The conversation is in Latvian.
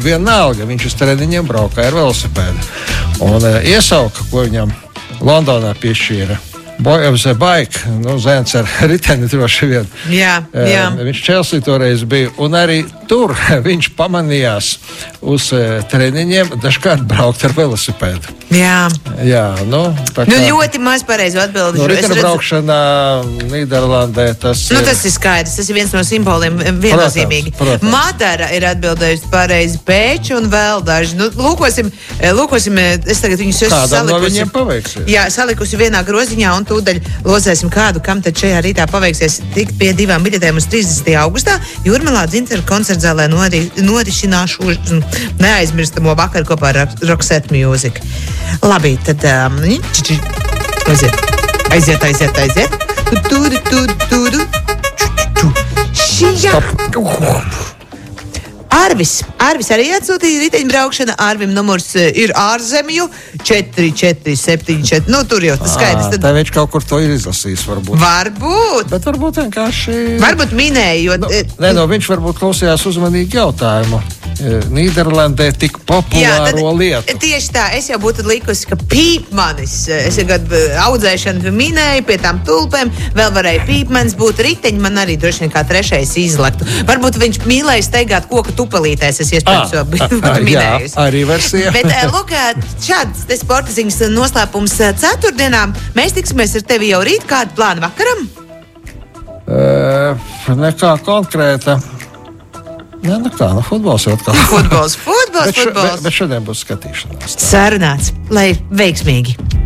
vienalga viņš uz treniņiem braukāja ar velosipēdu. Un iesauka, ko viņam Londonā piešķīra. Boy of the Bike, zēns ar riteni droši vien. Jā. Viņš Chelsea toreiz bija, un arī tur viņš pamanījās uz treniņiem dažkārt braukt ar velosipēdu. Jā, tā kā... ļoti maz pareizu atbildi. Ritena braukšanā Nīderlandē tas ir... Tas ir skaidrs, tas ir viens no simboliem viennozīmīgi. Protams. Madara ir atbildējusi pareizi Pēči un vēl daži. Lūkosim, es tagad viņus esmu kādam salikusi. No viņiem paveiksies. Jā, salikusi vienā groziņā un tūdaļ lozēsim kādu, kam tad šajā rītā paveiksies tikt pie 2 biļetēm uz 30. augustā. Jūrmalā Dzinteru koncertzālē norišināšu neaizmirstamo vakaru kopā ar Roxette Music. Labi, tad aiziet. Arvis arī atsūtīja riteņbraukšana. Arvim numurs ir ārzemju 4474. Tur jau tas skaidrs. Tā viņš kaut kur to ir izlasījis, varbūt. Bet varbūt vienkārši... Varbūt minēja, jo... viņš varbūt klausījās uzmanīgi jautājumu. Nīderlandē tik populāro lietu. Tieši tā, es jau būtu likusi, ka pīpmanis, es jau gadu audzēšanu minēju pie tām tulpēm, vēl varēja pīpmanis būt riteņi, man arī droši vien kā trešais izlektu. Varbūt viņš mīlēja steigāt koka tupelītēs, es iespējams jau būtu minējusi. Jā, arī versija. Bet, lūk, šāds te sporta ziņas noslēpums ceturtdienām. Mēs tiksimies ar tevi jau rīt, kādu plānu vakaram? Nekā konkrēta. Futbols jau atkal. Futbols. Bet šodien būs skatīšanās. Sarunāts, lai veiksmīgi.